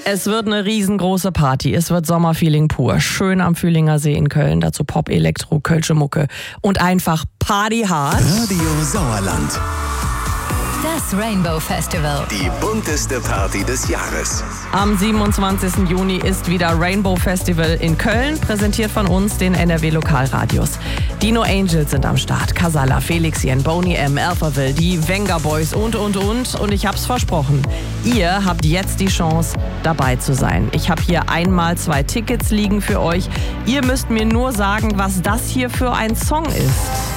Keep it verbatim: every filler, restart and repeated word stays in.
Es wird eine riesengroße Party. Es wird Sommerfeeling pur. Schön am Fühlinger See in Köln. Dazu Pop, Elektro, Kölsche Mucke und einfach Party hard. Radio Sauerland. Das Rainbow Festival. Die bunteste Party des Jahres. Am siebenundzwanzigsten Juni ist wieder Rainbow Festival in Köln, präsentiert von uns, den N R W Lokalradios. Die No Angels sind am Start. Casalla, Felixien, Boney M, Alphaville, die Venga Boys und, und, und. Und ich hab's versprochen. Ihr habt jetzt die Chance, dabei zu sein. Ich habe hier einmal zwei Tickets liegen für euch. Ihr müsst mir nur sagen, was das hier für ein Song ist.